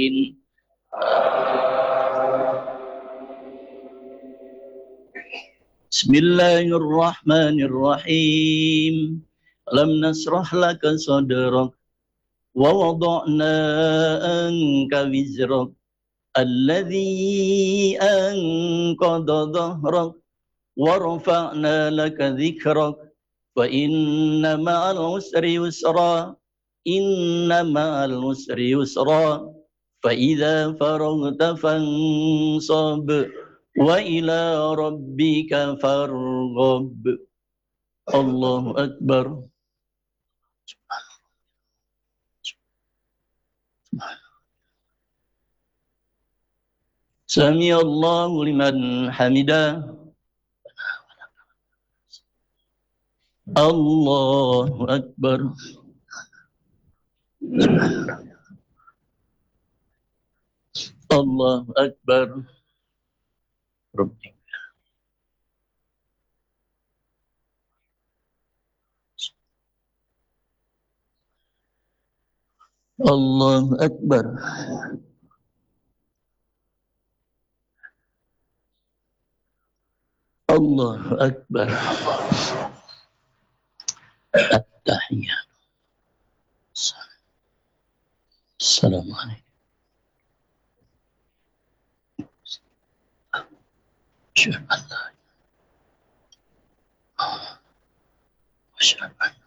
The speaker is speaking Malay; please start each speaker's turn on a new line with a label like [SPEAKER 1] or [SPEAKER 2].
[SPEAKER 1] Bismillahirrahmanirrahim. Alam nasrah laka sadrak wa wada'na anka wizrak alladhi anqadha dhahrak wa rafa'na laka dhikrak fa inna ma'al usri yusra inna ma'al usri yusra fa idza faraghta fansab wa ila rabbika farghab. Allahu Akbar. Sami Allahu liman hamidah. Allahu Akbar. Allahu Akbar. Rabbi. Allahu Akbar. Allahu Akbar. At-tahiyyat. Assalamualaikum. Asyhadu an la ilaha illallah wa asyhadu anna